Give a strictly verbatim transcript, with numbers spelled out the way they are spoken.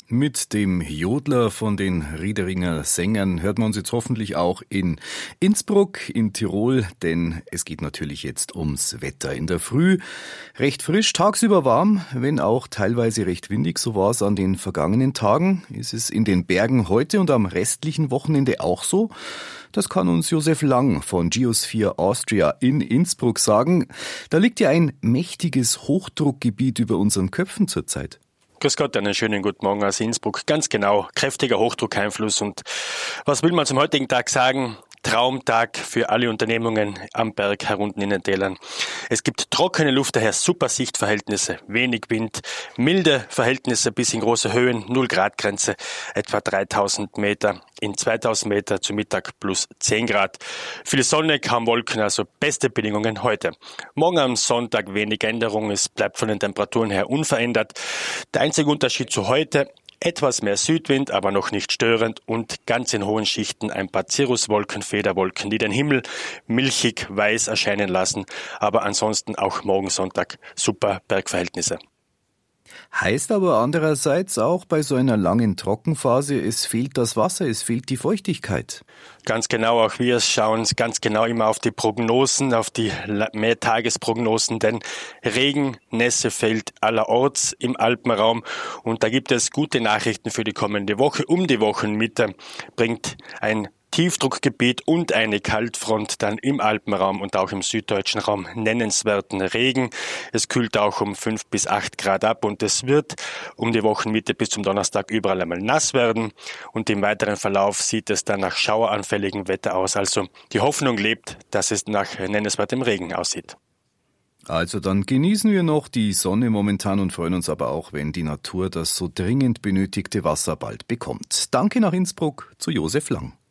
Mit dem Jodler von den Riederinger Sängern hört man uns jetzt hoffentlich auch in Innsbruck in Tirol, denn es geht natürlich jetzt ums Wetter. In der Früh recht frisch, tagsüber warm, wenn auch teilweise recht windig, so war es an den vergangenen Tagen. Ist es in den Bergen heute und am restlichen Wochenende auch so? Das kann uns Josef Lang von Geosphere Austria in Innsbruck sagen. Da liegt ja ein mächtiges Hochdruckgebiet über unseren Köpfen zurzeit. Grüß Gott, einen schönen guten Morgen aus Innsbruck. Ganz genau, kräftiger Hochdruckeinfluss. Und was will man zum heutigen Tag sagen? Traumtag für alle Unternehmungen am Berg herunten in den Tälern. Es gibt trockene Luft, daher super Sichtverhältnisse, wenig Wind, milde Verhältnisse bis in große Höhen, null Grad Grenze, etwa dreitausend Meter, in zweitausend Meter zu Mittag plus zehn Grad. Viele Sonne, kaum Wolken, also beste Bedingungen heute. Morgen am Sonntag wenig Änderung, es bleibt von den Temperaturen her unverändert. Der einzige Unterschied zu heute: etwas mehr Südwind, aber noch nicht störend und ganz in hohen Schichten ein paar Cirruswolken, Federwolken, die den Himmel milchig weiß erscheinen lassen. Aber ansonsten auch morgen Sonntag super Bergverhältnisse. Heißt aber andererseits auch bei so einer langen Trockenphase, es fehlt das Wasser, es fehlt die Feuchtigkeit. Ganz genau, auch wir schauen ganz genau immer auf die Prognosen, auf die Mehrtagesprognosen, denn Regen, Nässe fällt allerorts im Alpenraum und da gibt es gute Nachrichten für die kommende Woche. Um die Wochenmitte bringt ein Tiefdruckgebiet und eine Kaltfront dann im Alpenraum und auch im süddeutschen Raum nennenswerten Regen. Es kühlt auch um fünf bis acht Grad ab und es wird um die Wochenmitte bis zum Donnerstag überall einmal nass werden und im weiteren Verlauf sieht es dann nach schaueranfälligem Wetter aus. Also die Hoffnung lebt, dass es nach nennenswertem Regen aussieht. Also dann genießen wir noch die Sonne momentan und freuen uns aber auch, wenn die Natur das so dringend benötigte Wasser bald bekommt. Danke nach Innsbruck zu Josef Lang.